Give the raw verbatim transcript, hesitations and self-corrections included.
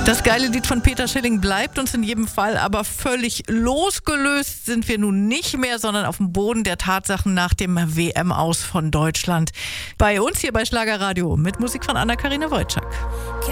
Das geile Lied von Peter Schilling bleibt uns in jedem Fall, aber völlig losgelöst sind wir nun nicht mehr, sondern auf dem Boden der Tatsachen nach dem W M-Aus von Deutschland. Bei uns hier bei Schlagerradio mit Musik von Anna-Karina Wojcik.